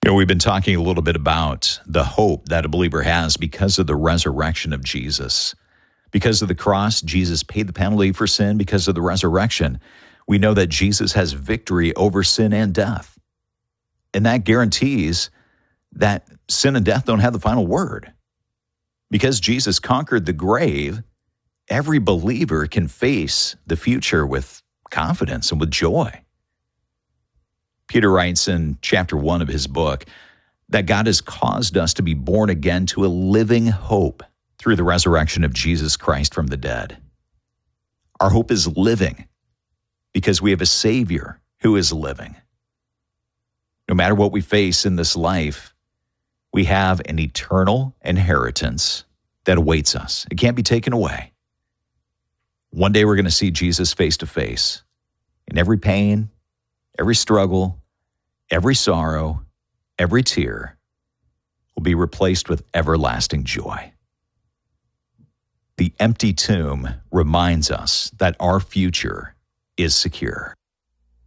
We've been talking a little bit about the hope that a believer has because of the resurrection of Jesus. Because of the cross, Jesus paid the penalty for sin. Because of the resurrection, we know that Jesus has victory over sin and death. And that guarantees that sin and death don't have the final word. Because Jesus conquered the grave, every believer can face the future with confidence and with joy. Peter writes in chapter 1 of his book that God has caused us to be born again to a living hope through the resurrection of Jesus Christ from the dead. Our hope is living because we have a Savior who is living. No matter what we face in this life, we have an eternal inheritance that awaits us. It can't be taken away. One day we're going to see Jesus face to face. And every pain, every struggle, every sorrow, every tear will be replaced with everlasting joy. The empty tomb reminds us that our future is secure.